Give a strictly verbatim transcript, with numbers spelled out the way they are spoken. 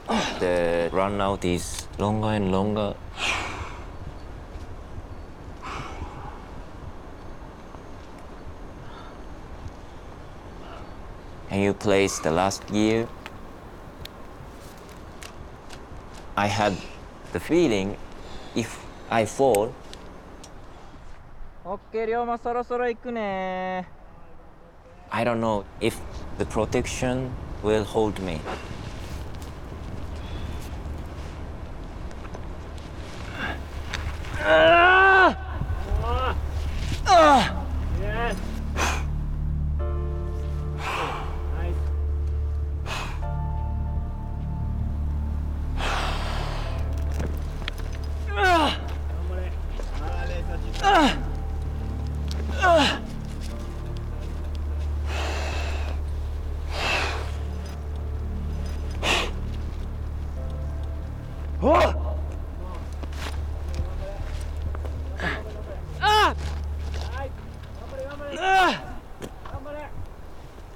The run out is longer and longer. And you placed the last year. I had the feeling if I fall, OK、龍馬そろそろ行くね。 I don't know if the protection will hold me. Yes. Nice. 頑張れ。あー、レーサージ。 おっ